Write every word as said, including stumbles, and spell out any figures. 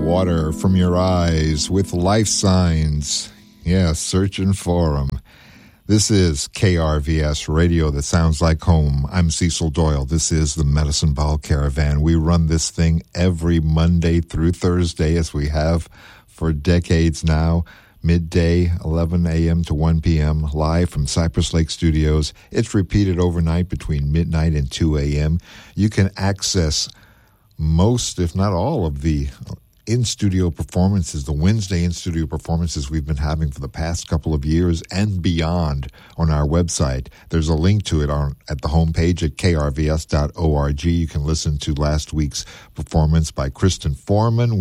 water from your eyes with life signs. Yeah, searching for them. This is K R V S Radio that sounds like home. I'm Cecil Doyle. This is the Medicine Ball Caravan. We run this thing every Monday through Thursday, as we have for decades now. Midday, eleven a.m. to one p.m., live from Cypress Lake Studios. It's repeated overnight between midnight and two a.m. You can access most, if not all, of the in-studio performances, the Wednesday in-studio performances we've been having for the past couple of years and beyond on our website. There's a link to it on at the homepage at k r v s dot org. You can listen to last week's performance by Kristen Foreman.